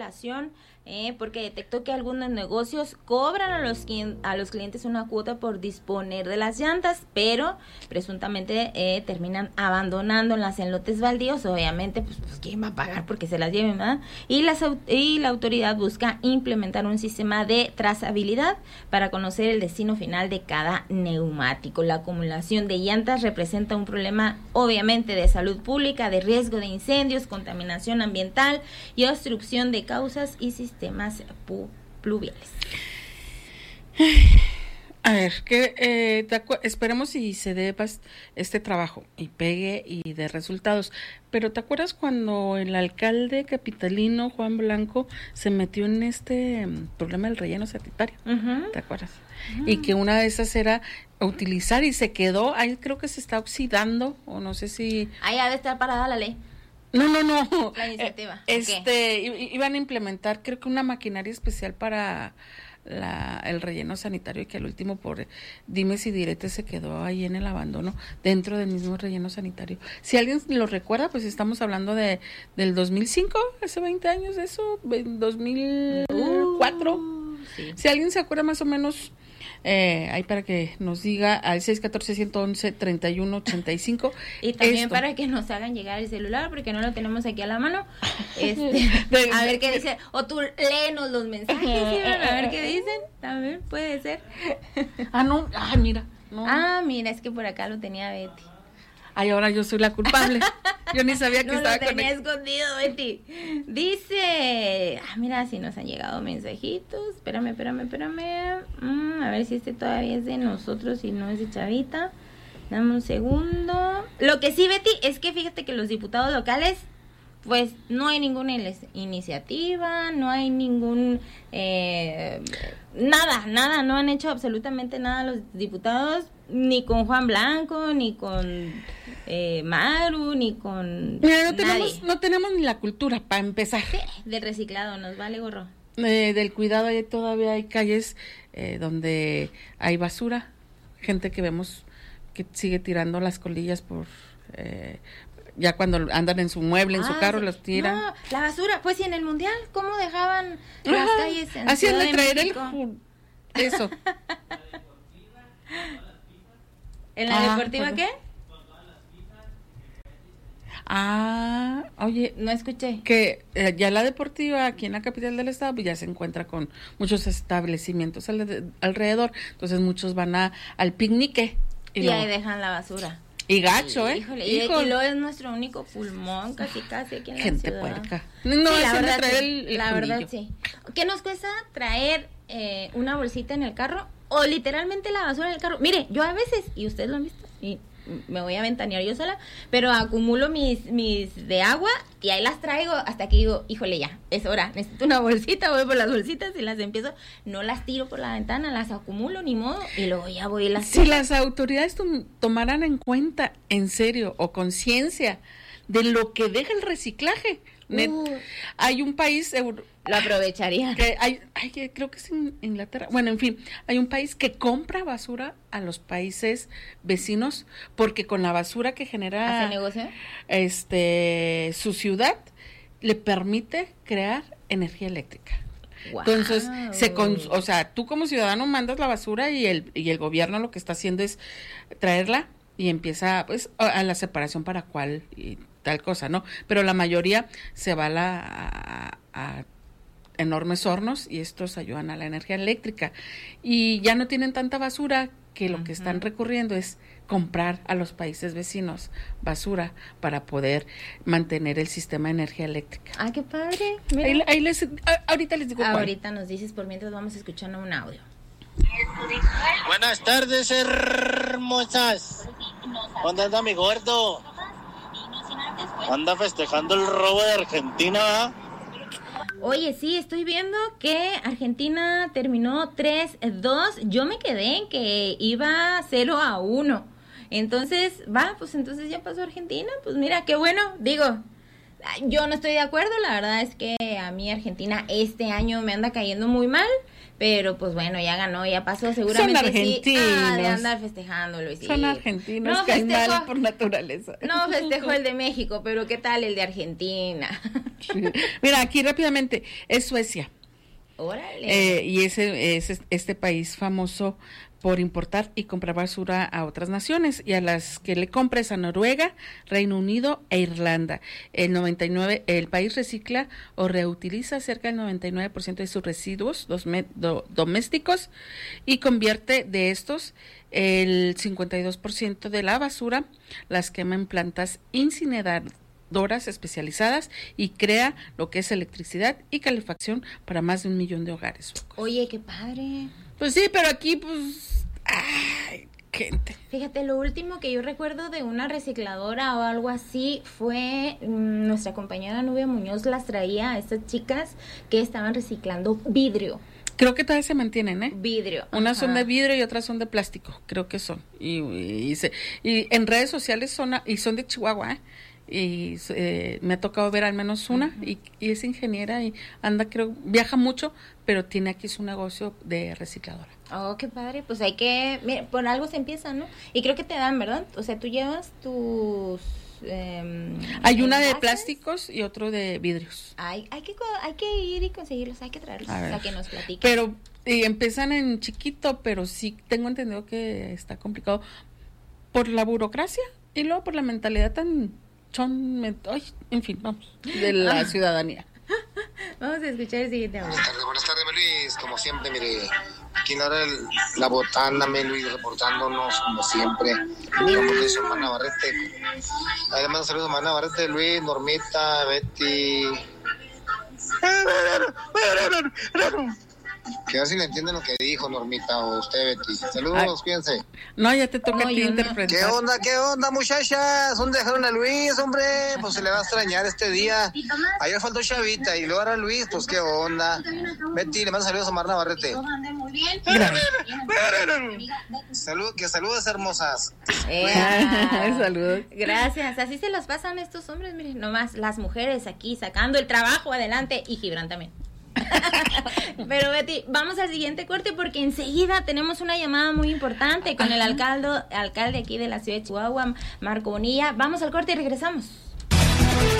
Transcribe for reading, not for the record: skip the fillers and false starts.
investigación porque detectó que algunos negocios cobran a los clientes una cuota por disponer de las llantas, pero presuntamente terminan abandonándolas en lotes baldíos. Obviamente, pues ¿quién va a pagar porque se las lleven, verdad? Y la autoridad busca implementar un sistema de trazabilidad para conocer el destino final de cada neumático. La acumulación de llantas representa un problema, obviamente, de salud pública, de riesgo de incendios, contaminación ambiental y obstrucción de cauces y sistemas pluviales. A ver, esperemos y se dé este trabajo y pegue y dé resultados. Pero ¿te acuerdas cuando el alcalde capitalino Juan Blanco se metió en este problema del relleno sanitario? Uh-huh. ¿Te acuerdas? Uh-huh. Y que una de esas era utilizar y se quedó, ahí creo que se está oxidando, o no sé si... Ahí ha de estar parada la ley. No. La iniciativa. Iban a implementar, creo que una maquinaria especial para el relleno sanitario, y que al último, por dimes y diretes, se quedó ahí en el abandono dentro del mismo relleno sanitario. Si alguien lo recuerda, pues estamos hablando del 2005, hace 20 años de eso, 2004. Sí. Si alguien se acuerda más o menos, ahí para que nos diga al 614-111-3185. Y también para que nos hagan llegar el celular, porque no lo tenemos aquí a la mano. A ver qué dice, o tú léenos los mensajes, Iván, a ver qué dicen. También puede ser. Mira. No. Mira, es que por acá lo tenía Betty. Ay, ahora yo soy la culpable. Yo ni sabía que estaba conectado. No, lo tenía escondido, Betty. Dice, mira, si nos han llegado mensajitos. Espérame. A ver si este todavía es de nosotros y no es de Chavita. Dame un segundo. Lo que sí, Betty, es que fíjate que los diputados locales, pues no hay ninguna iniciativa, no hay ningún... nada, no han hecho absolutamente nada los diputados, ni con Juan Blanco, ni con Maru, ni con no tenemos ni la cultura para empezar. Sí, del reciclado, nos vale gorro. Del cuidado, todavía hay calles donde hay basura, gente que vemos que sigue tirando las colillas por... ya cuando andan en su mueble, en su carro, sí, los tiran. No, la basura, pues, y en el mundial, ¿cómo dejaban las calles en así Ciudad de traer México? Eso. ¿En la deportiva qué? Oye, no escuché. Que ya la deportiva aquí en la capital del estado pues ya se encuentra con muchos establecimientos alrededor, entonces muchos van al picnique y ahí dejan la basura. Y gacho, Híjole. Y lo es nuestro único pulmón, casi aquí en gente la ciudad. Puerca. No, sí, la verdad, traer sí. el la verdad, sí. ¿Qué nos cuesta traer una bolsita en el carro o literalmente la basura en el carro? Mire, yo a veces, y ustedes lo han visto, y me voy a ventanear yo sola, pero acumulo mis de agua y ahí las traigo hasta que digo, híjole, ya, es hora, necesito una bolsita, voy por las bolsitas y las empiezo, no las tiro por la ventana, las acumulo, ni modo, y luego ya voy y las tiro. Si las autoridades tomaran en cuenta, en serio, o conciencia de lo que deja el reciclaje, hay un país lo aprovecharía. Creo que es en Inglaterra. Bueno, en fin, hay un país que compra basura a los países vecinos porque con la basura que genera ¿hace negocio? Su ciudad le permite crear energía eléctrica. Wow. Entonces, tú como ciudadano mandas la basura y el gobierno lo que está haciendo es traerla y empieza pues a la separación para cuál y tal cosa, ¿no? Pero la mayoría se va a enormes hornos y estos ayudan a la energía eléctrica y ya no tienen tanta basura que lo que están recurriendo es comprar a los países vecinos basura para poder mantener el sistema de energía eléctrica. ¡Ah, qué padre! Ahorita les digo cuál. Ahorita nos dices, por mientras vamos escuchando un audio. Buenas tardes, hermosas. ¿Dónde anda mi gordo? Anda festejando el robo de Argentina. Oye, sí, estoy viendo que Argentina terminó 3-2. Yo me quedé en que iba 0-1. Entonces, entonces ya pasó Argentina. Pues mira, qué bueno. Digo, Yo no estoy de acuerdo, la verdad es que a mí Argentina este año me anda cayendo muy mal, pero pues bueno, ya ganó, ya pasó, seguramente. Son argentinos. Sí, de andar festejándolo. Sí. Son argentinos, caen mal por naturaleza. No festejo el de México, pero ¿qué tal el de Argentina? Sí. Mira, aquí rápidamente, es Suecia. Órale. Y ese es este país famoso por importar y comprar basura a otras naciones, y a las que le compra es a Noruega, Reino Unido e Irlanda. El país recicla o reutiliza cerca del 99% de sus residuos domésticos y convierte de estos el 52% de la basura, las quema en plantas incineradoras especializadas y crea lo que es electricidad y calefacción para más de 1 millón de hogares. Oye, qué padre. Pues sí, pero aquí, pues, ay, gente. Fíjate, lo último que yo recuerdo de una recicladora o algo así fue nuestra compañera Nubia Muñoz las traía a estas chicas que estaban reciclando vidrio. Creo que todavía se mantienen, ¿eh? Vidrio. Unas ajá. son de vidrio y otras son de plástico, creo que son. Y en redes sociales son de Chihuahua, ¿eh? Y me ha tocado ver al menos una, y es ingeniera y viaja mucho, pero tiene aquí su negocio de recicladora. Oh, qué padre, pues hay que, mira, por algo se empieza, ¿no? Y creo que te dan, ¿verdad? O sea, tú llevas tus... hay una de envases. plásticos y otro de vidrios. Hay que ir y conseguirlos, hay que traerlos, o sea, que nos platiquen. Pero empiezan en chiquito, pero sí tengo entendido que está complicado por la burocracia y luego por la mentalidad en fin, vamos, de la ciudadanía. Vamos a escuchar el siguiente audio. Buenas tardes, Luis. Como siempre, mire, aquí en la botana, Luis, reportándonos como siempre. Como dice Omar Navarrete. Ahí le mando saludos a Omar Navarrete, Luis, Normita, Betty. Que a ver si le entienden lo que dijo Normita o usted, Betty. Saludos, cuídense. No, ya te toca a ti interpretar. ¿Qué onda, muchachas? ¿Dónde dejaron a Luis, hombre? Pues se le va a extrañar este día. Ayer faltó Chavita y luego ahora Luis, pues qué onda. Betty, le mando saludos a Omar Navarrete. Que saludos, hermosas. Saludos. Gracias, así se los pasan estos hombres, miren, nomás las mujeres aquí sacando el trabajo adelante y Gibran también. Pero Betty, vamos al siguiente corte porque enseguida tenemos una llamada muy importante con el alcalde aquí de la ciudad de Chihuahua, Marco Bonilla. Vamos al corte y regresamos.